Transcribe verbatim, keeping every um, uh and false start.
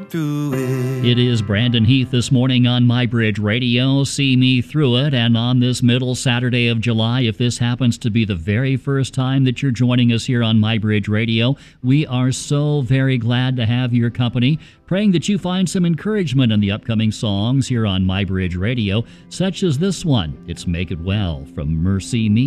through it. It is Brandon Heath this morning on MyBridge Radio. See me through it. And on this middle Saturday of July, if this happens to be the very first time that you're joining us here on MyBridge Radio, we are so very glad to have your company. Praying that you find some encouragement in the upcoming songs here on MyBridge Radio, such as this one. It's Make It Well from Mercy Me.